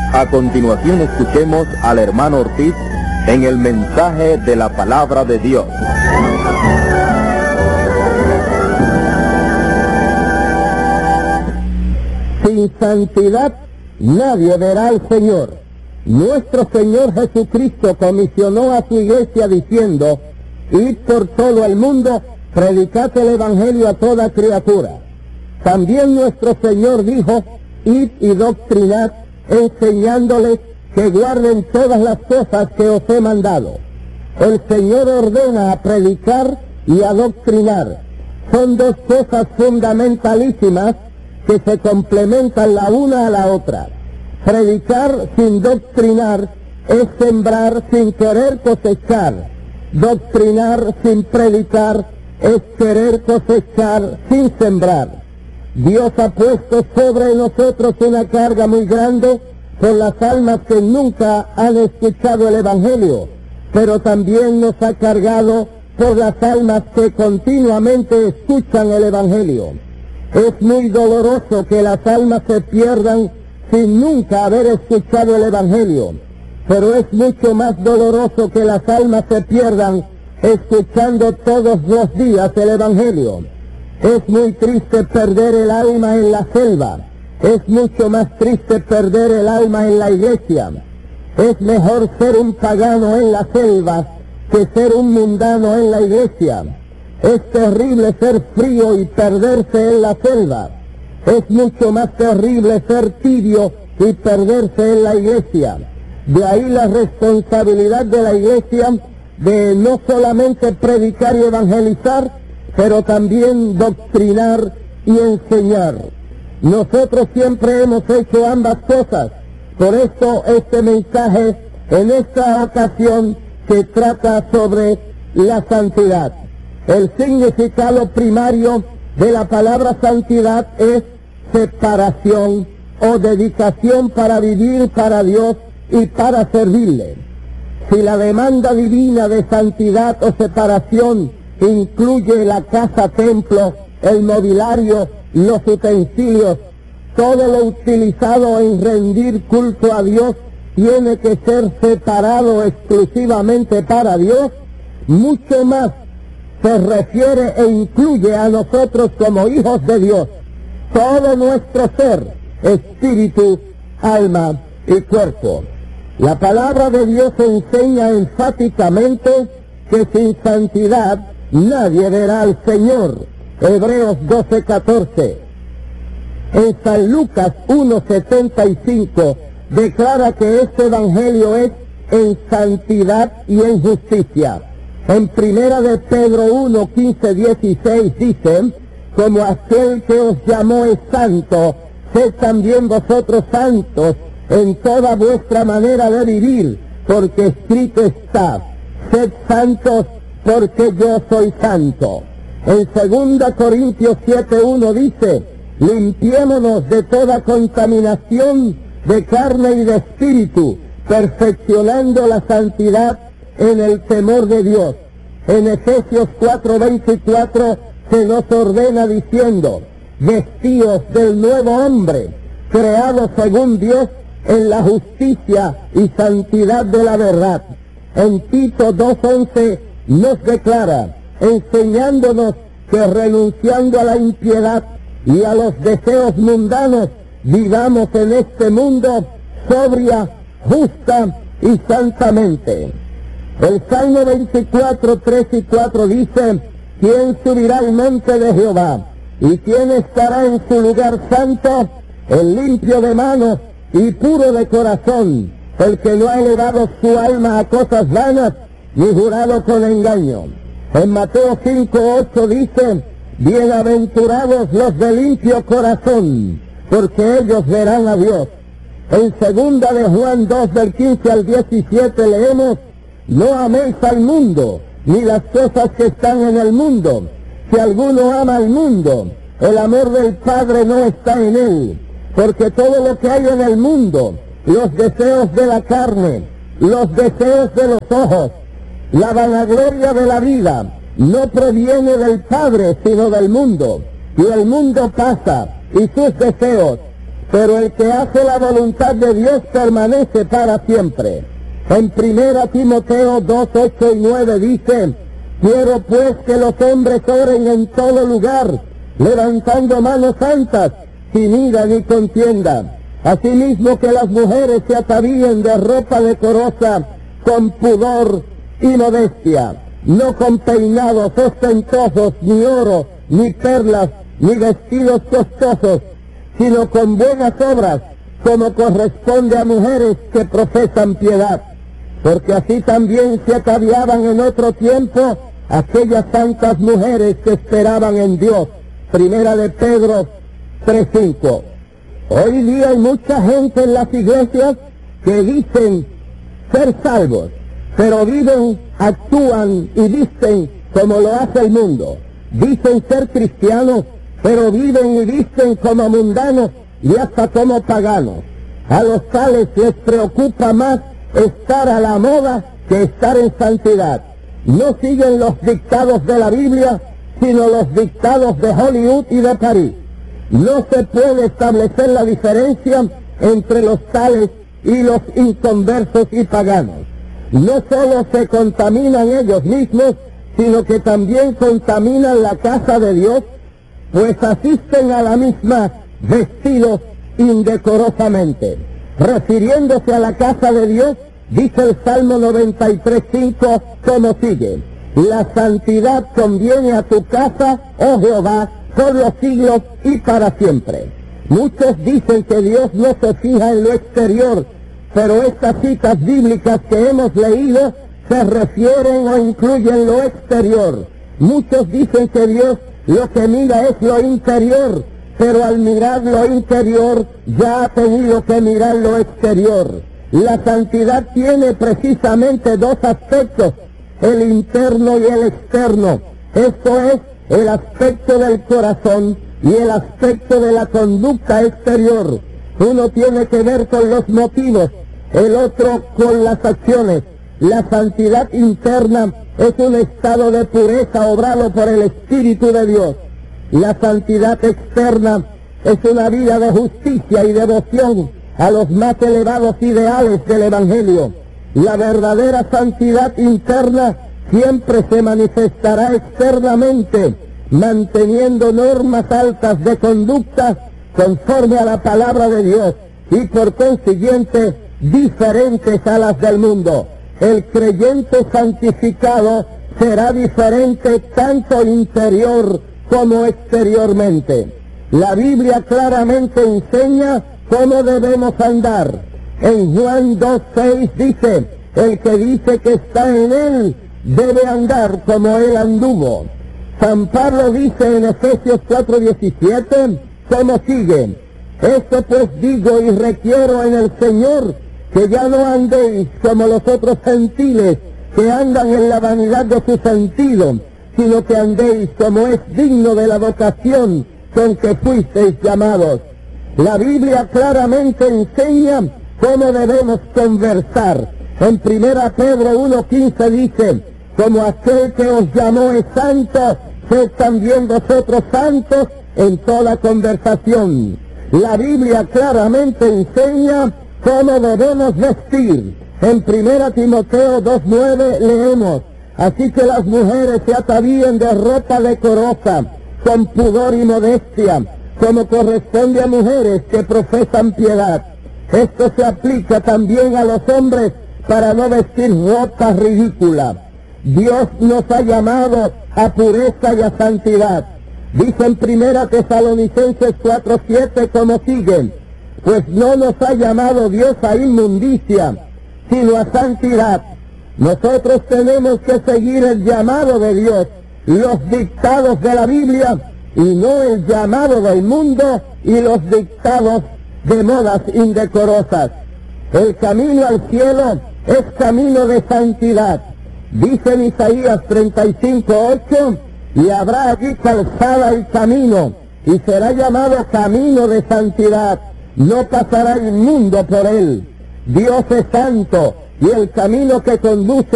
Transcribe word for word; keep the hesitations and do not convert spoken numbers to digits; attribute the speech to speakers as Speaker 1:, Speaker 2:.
Speaker 1: A continuación escuchemos al hermano Ortiz en el mensaje de la palabra de Dios.
Speaker 2: Sin santidad nadie verá al Señor. Nuestro Señor Jesucristo comisionó a su iglesia diciendo: id por todo el mundo, predicad el Evangelio a toda criatura. También nuestro Señor dijo: id y doctrinad, enseñándoles que guarden todas las cosas que os he mandado. El Señor ordena a predicar y a doctrinar. Son dos cosas fundamentalísimas que se complementan la una a la otra. Predicar sin doctrinar es sembrar sin querer cosechar. Doctrinar sin predicar es querer cosechar sin sembrar. Dios ha puesto sobre nosotros una carga muy grande por las almas que nunca han escuchado el Evangelio, pero también nos ha cargado por las almas que continuamente escuchan el Evangelio. Es muy doloroso que las almas se pierdan sin nunca haber escuchado el Evangelio, pero es mucho más doloroso que las almas se pierdan escuchando todos los días el Evangelio. Es muy triste perder el alma en la selva. Es mucho más triste perder el alma en la iglesia. Es mejor ser un pagano en la selva que ser un mundano en la iglesia. Es terrible ser frío y perderse en la selva. Es mucho más terrible ser tibio y perderse en la iglesia. De ahí la responsabilidad de la iglesia de no solamente predicar y evangelizar, pero también doctrinar y enseñar. Nosotros siempre hemos hecho ambas cosas. Por esto este mensaje en esta ocasión se trata sobre la santidad. El significado primario de la palabra santidad es separación o dedicación para vivir para Dios y para servirle. Si la demanda divina de santidad o separación incluye la casa-templo, el mobiliario, los utensilios, todo lo utilizado en rendir culto a Dios tiene que ser separado exclusivamente para Dios, mucho más se refiere e incluye a nosotros como hijos de Dios, todo nuestro ser, espíritu, alma y cuerpo. La palabra de Dios enseña enfáticamente que sin santidad nadie verá al Señor. Hebreos doce catorce. En San Lucas uno setenta y cinco declara que este evangelio es en santidad y en justicia. En primera de Pedro uno quince dieciséis dice: como aquel que os llamó es santo, sed también vosotros santos en toda vuestra manera de vivir, porque escrito está: sed santos porque yo soy santo. En segunda Corintios siete uno dice: limpiémonos de toda contaminación de carne y de espíritu, perfeccionando la santidad en el temor de Dios. En Efesios cuatro veinticuatro se nos ordena diciendo: vestíos del nuevo hombre, creado según Dios en la justicia y santidad de la verdad. En Tito dos once nos declara, enseñándonos que renunciando a la impiedad y a los deseos mundanos, vivamos en este mundo sobria, justa y santamente. El Salmo veinticuatro, tres y cuatro dice: ¿quién subirá al monte de Jehová? ¿Y quién estará en su lugar santo? El limpio de manos y puro de corazón, el que no ha elevado su alma a cosas vanas, ni jurado con engaño. En Mateo cinco ocho dice: bienaventurados los de limpio corazón, porque ellos verán a Dios. En segunda de Juan dos del quince al diecisiete leemos: no améis al mundo, ni las cosas que están en el mundo. Si alguno ama al mundo, el amor del Padre no está en él, porque todo lo que hay en el mundo, los deseos de la carne, los deseos de los ojos, la vanagloria de la vida, no proviene del Padre, sino del mundo. Y el mundo pasa, y sus deseos, pero el que hace la voluntad de Dios permanece para siempre. En primera Timoteo dos, ocho y nueve dice: quiero pues que los hombres oren en todo lugar, levantando manos santas, sin ira ni contienda. Asimismo que las mujeres se atavíen de ropa decorosa, con pudor y modestia, no con peinados ostentosos, ni oro, ni perlas, ni vestidos costosos, sino con buenas obras, como corresponde a mujeres que profesan piedad. Porque así también se ataviaban en otro tiempo aquellas santas mujeres que esperaban en Dios. Primera de Pedro tres, cinco. Hoy día hay mucha gente en las iglesias que dicen ser salvos, pero viven, actúan y visten como lo hace el mundo. Dicen ser cristianos, pero viven y visten como mundanos y hasta como paganos. A los tales les preocupa más estar a la moda que estar en santidad. No siguen los dictados de la Biblia, sino los dictados de Hollywood y de París. No se puede establecer la diferencia entre los tales y los inconversos y paganos. No solo se contaminan ellos mismos, sino que también contaminan la casa de Dios, pues asisten a la misma vestidos indecorosamente. Refiriéndose a la casa de Dios, dice el Salmo noventa y tres, cinco, como sigue: la santidad conviene a tu casa, oh Jehová, por los siglos y para siempre. Muchos dicen que Dios no se fija en lo exterior, pero estas citas bíblicas que hemos leído se refieren o incluyen lo exterior. Muchos dicen que Dios lo que mira es lo interior, pero al mirar lo interior ya ha tenido que mirar lo exterior. La santidad tiene precisamente dos aspectos, el interno y el externo. Esto es el aspecto del corazón y el aspecto de la conducta exterior. Uno tiene que ver con los motivos, el otro con las acciones. La santidad interna es un estado de pureza obrado por el Espíritu de Dios. La santidad externa es una vida de justicia y devoción a los más elevados ideales del Evangelio. La verdadera santidad interna siempre se manifestará externamente, manteniendo normas altas de conducta conforme a la palabra de Dios y por consiguiente diferentes a las del mundo. El creyente santificado será diferente tanto interior como exteriormente. La Biblia claramente enseña cómo debemos andar. En Juan dos, seis dice: el que dice que está en él debe andar como él anduvo. San Pablo dice en Efesios cuatro, diecisiete, como sigue: esto pues digo y requiero en el Señor, que ya no andéis como los otros gentiles que andan en la vanidad de su sentido, sino que andéis como es digno de la vocación con que fuisteis llamados. La Biblia claramente enseña cómo debemos conversar. En primera Pedro uno, quince dice: como aquel que os llamó es santo, sed también vosotros santos en toda conversación. La Biblia claramente enseña cómo debemos vestir. En primera Timoteo dos, nueve leemos: así que las mujeres se atavíen de ropa decorosa, con pudor y modestia, como corresponde a mujeres que profesan piedad. Esto se aplica también a los hombres para no vestir ropa ridícula. Dios nos ha llamado a pureza y a santidad. Dice en primera Tesalonicenses cuatro, siete como sigue: pues no nos ha llamado Dios a inmundicia, sino a santidad. Nosotros tenemos que seguir el llamado de Dios, los dictados de la Biblia, y no el llamado del mundo y los dictados de modas indecorosas. El camino al cielo es camino de santidad. Dice en Isaías treinta y cinco, ocho: y habrá allí calzada el camino, y será llamado camino de santidad. No pasará inmundo por él. Dios es santo, y el camino que conduce